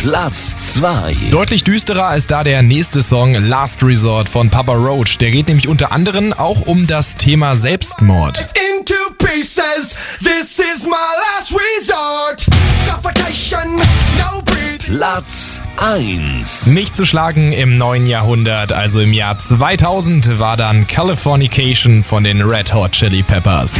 Platz 2. Deutlich düsterer ist da der nächste Song Last Resort von Papa Roach. Der geht nämlich unter anderem auch um das Thema Selbstmord. Into pieces, this is my last resort. Suffocation, no breathing. Platz 1. Nicht zu schlagen im neuen Jahrhundert, also im Jahr 2000, war dann Californication von den Red Hot Chili Peppers.